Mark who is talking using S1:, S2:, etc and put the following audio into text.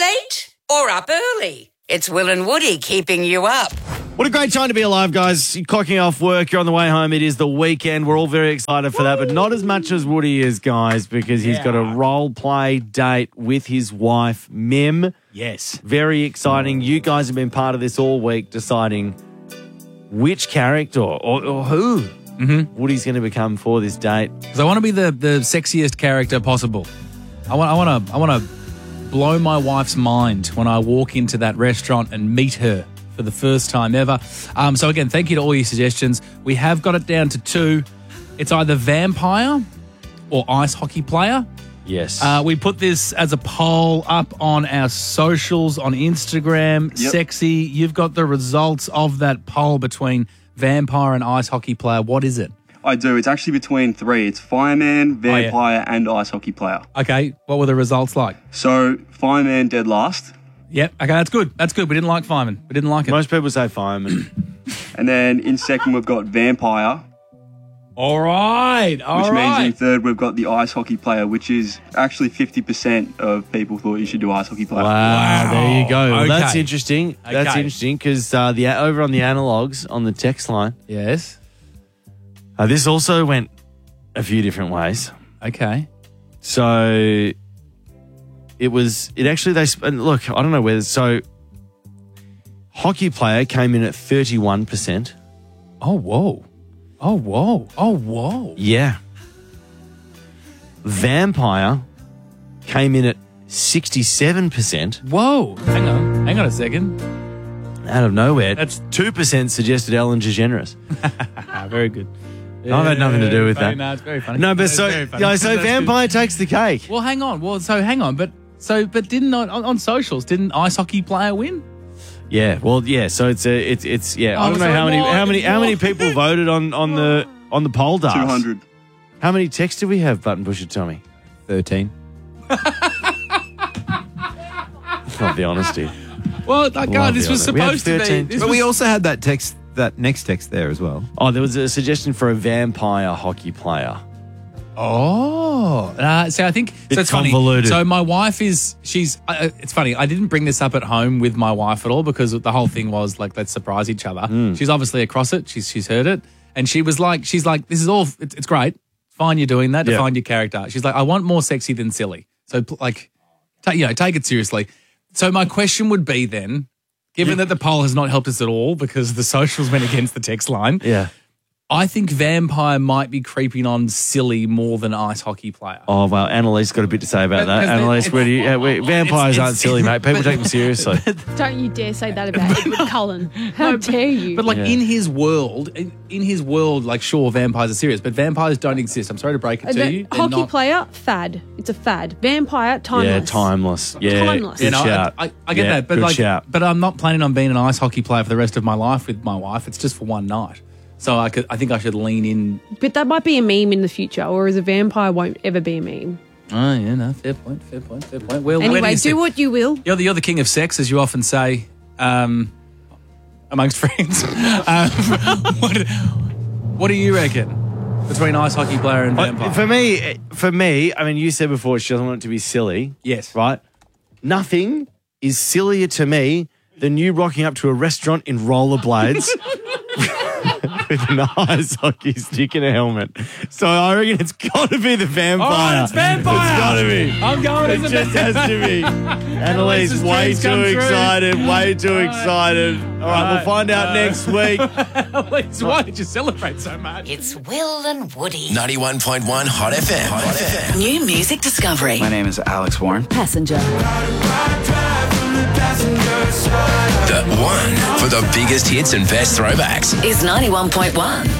S1: late or up early? It's Will and Woody keeping you up.
S2: What a great time to be alive, guys. You're clocking off work, you're on the way home. It is the weekend. We're all very excited for that, but not as much as Woody is, guys, because he's got a role play date with his wife, Mim.
S3: Yes.
S2: Very exciting. You guys have been part of this all week, deciding which character or who Woody's going to become for this date.
S3: Because I want to be the sexiest character possible. I want to blow my wife's mind when I walk into that restaurant and meet her for the first time ever. So again, thank you to all your suggestions. We have got it down to two. It's either vampire or ice hockey player.
S2: Yes.
S3: We put this as a poll up on our socials on Instagram.
S4: Yep.
S3: Sexy, you've got the results of that poll between vampire and ice hockey player. What is it?
S4: I do. It's actually between three. It's fireman, vampire, and ice hockey player.
S3: Okay, what were the results like?
S4: So fireman dead last.
S3: Yep, okay, that's good. That's good. We didn't like fireman. We didn't like it.
S2: Most people say fireman.
S4: And then in second, we've got vampire.
S3: All right.
S4: Which means in third, we've got the ice hockey player, which is actually 50% of people thought you should do ice hockey player.
S2: Wow, there you go. Well,
S3: Okay.
S2: that's interesting. That's
S3: Okay.
S2: interesting because over on the analogs on the text line,
S3: Yes.
S2: this also went a few different ways.
S3: Okay.
S2: So look, I don't know whether, so hockey player came in at 31%.
S3: Oh, whoa. Oh, whoa. Oh, whoa.
S2: Yeah. Vampire came in at 67%.
S3: Whoa. Hang on a second.
S2: Out of nowhere.
S3: That's-
S2: 2% suggested Ellen DeGeneres.
S3: Very good.
S2: I've had nothing to do with that.
S3: No, it's very funny.
S2: No, but
S3: It's
S2: so
S3: very funny.
S2: so
S3: That's
S2: vampire takes the cake.
S3: Well, hang on. But didn't on socials, didn't ice hockey player win?
S2: Yeah, well, yeah. So it's yeah. I
S3: Oh,
S2: don't know
S3: so
S2: how many
S3: more.
S2: people voted on the poll, Darth?
S4: 200.
S2: How many texts do we have, Button Pusher Tommy?
S5: 13.
S2: Not the honesty.
S3: Well, God, this was
S2: We had
S3: supposed to be.
S2: 13.
S5: But we also had that next text there as well.
S2: Oh, there was a suggestion for a vampire hockey player.
S3: Oh, so I think
S2: Bit
S3: so. It's funny.
S2: convoluted.
S3: So my wife it's funny. I didn't bring this up at home with my wife at all because the whole thing was like, let's surprise each other. She's obviously across it. She's heard it, and she's like, this is all. It's great. Fine, you're doing that.
S2: Yeah.
S3: Define your character. She's like, I want more sexy than silly. So like, take it seriously. So my question would be then, given that the poll has not helped us at all because the socials went against the text line.
S2: Yeah.
S3: I think vampire might be creeping on silly more than ice hockey player.
S2: Oh, well, Annalise got a bit to say about that.
S3: Because
S2: Annalise,
S3: it's-
S2: where do you... vampires aren't silly, mate. People
S3: but-
S2: take them seriously.
S6: Don't you dare say that about Edward Cullen. How dare you?
S3: But like
S2: Yeah.
S3: in his world, like sure, vampires are serious, but vampires don't exist. I'm sorry to break it to you. They're
S6: Hockey
S3: not-
S6: player, fad. It's a fad. Vampire, timeless.
S2: Yeah, timeless. Yeah,
S6: Timeless.
S2: good
S3: You know,
S2: shout.
S3: I get
S2: Yeah,
S3: that, but
S2: good
S3: like,
S2: shout.
S3: but I'm not planning on being an ice hockey player for the rest of my life with my wife. It's just for one night. So I think I should lean in.
S6: But that might be a meme in the future, whereas a vampire won't ever be a meme.
S3: Oh yeah, no, fair point. Well, where
S6: Anyway,
S3: do you
S6: do
S3: sit?
S6: what you will.
S3: You're the king of sex, as you often say, amongst friends. What do you reckon between ice hockey player and vampire?
S2: For me, I mean, you said before she doesn't want it to be silly.
S3: Yes.
S2: Right? Nothing is sillier to me than you rocking up to a restaurant in rollerblades with an ice hockey stick and a helmet. So I reckon it's got to be the vampire.
S3: Oh, it's vampire.
S2: It's got to be.
S3: I'm going
S2: It
S3: as a
S2: just has to be. Annalise,
S3: Annalise's
S2: way
S3: dreams come
S2: too
S3: true.
S2: excited. Way too excited. All right, we'll find out next week.
S3: Annalise, why did you celebrate so much?
S1: It's Will and Woody.
S7: 91.1 Hot FM.
S1: New music discovery.
S8: My name is Alex Warren.
S9: Passenger.
S7: The one for the biggest hits and best throwbacks.
S1: Is 91.1.